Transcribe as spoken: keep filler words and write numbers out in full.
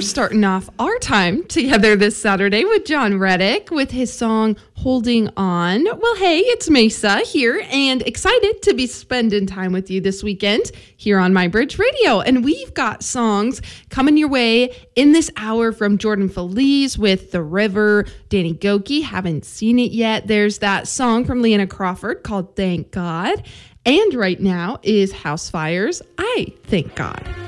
starting off our time together this Saturday with John Reddick with his song Holding On. Well, hey, it's Mesa here and excited to be spending time with you this weekend here on My Bridge Radio. And we've got songs coming your way in this hour from Jordan Feliz with The River, Danny Gokey, haven't seen it yet. There's that song from Leanna Crawford called Thank God. And right now is House Fires, I Thank God.